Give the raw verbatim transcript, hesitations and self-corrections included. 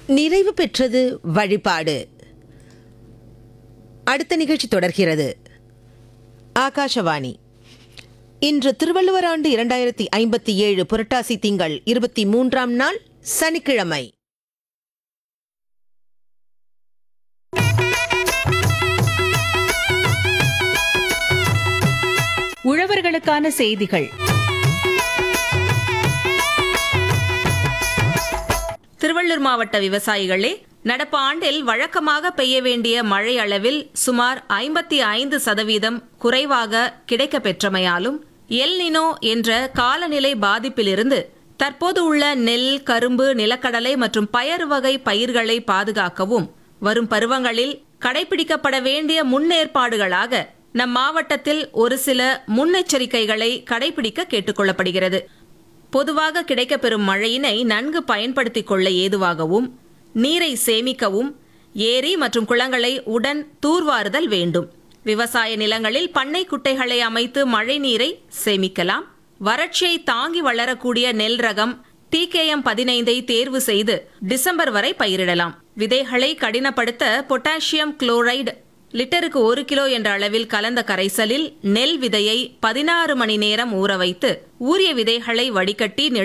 நிறைவு பெற்றது வழிபாடு. அடுத்த நிகழ்ச்சி தொடர்கிறது. ஆகாஷவாணி. இன்று திருவள்ளுவர் ஆண்டு இரண்டாயிரத்தி ஐம்பத்தி ஏழு புரட்டாசி திங்கள் இருபத்தி மூன்றாம் நாள் சனிக்கிழமை. உழவர்களுக்கான செய்திகள். திருவள்ளூர் மாவட்ட விவசாயிகளே, நடப்பு ஆண்டில் வழக்கமாக பெய்ய வேண்டிய மழை அளவில் சுமார் ஐம்பத்தி ஐந்து சதவீதம் குறைவாக கிடைக்க பெற்றமையாலும் எல் நினோ என்ற காலநிலை பாதிப்பிலிருந்து தற்போது உள்ள நெல், கரும்பு, நிலக்கடலை மற்றும் பயறு வகை பயிர்களை பாதுகாக்கவும் வரும் பருவங்களில் கடைபிடிக்கப்பட வேண்டிய முன்னேற்பாடுகளாக நம் மாவட்டத்தில் ஒரு சில முன்னெச்சரிக்கைகளை கடைபிடிக்க கேட்டுக்கொள்ளப்படுகிறது. பொதுவாக கிடைக்கப்பெறும் மழையினை நன்கு பயன்படுத்திக் கொள்ள ஏதுவாகவும் நீரை சேமிக்கவும் ஏரி மற்றும் குளங்களை உடன் தூர்வாறுதல் வேண்டும். விவசாய நிலங்களில் பண்ணை குட்டைகளை அமைத்து மழை நீரை சேமிக்கலாம். வறட்சியை தாங்கி வளரக்கூடிய நெல் ரகம் டி கே எம் பதினைந்தை தேர்வு செய்து டிசம்பர் வரை பயிரிடலாம். விதைகளை கடினப்படுத்த பொட்டாசியம் குளோரைடு லிட்டருக்கு ஒரு கிலோ என்ற அளவில் கலந்த கரைசலில் நெல் விதையை பதினாறு மணி நேரம் ஊற வைத்து ஊறிய விதைகளை வடிகட்டி